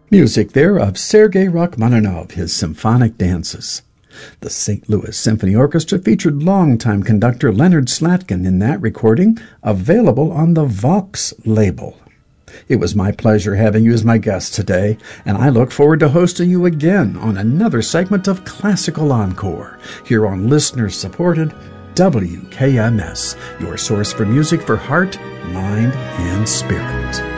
Music there of Sergei Rachmaninoff, his symphonic dances. The St. Louis Symphony Orchestra featured longtime conductor Leonard Slatkin in that recording, available on the Vox label. It was my pleasure having you as my guest today, and I look forward to hosting you again on another segment of Classical Encore, here on listener-supported WKMS, your source for music for heart, mind, and spirit.